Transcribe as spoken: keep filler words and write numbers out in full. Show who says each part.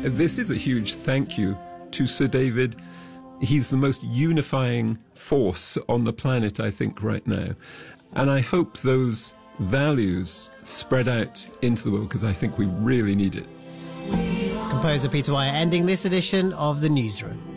Speaker 1: this is a huge thank you to Sir David. He's the most unifying force on the planet, I think, right now. And I hope those values spread out into the world, because I think we really need it.
Speaker 2: Composer Peter Wire ending this edition of The Newsroom.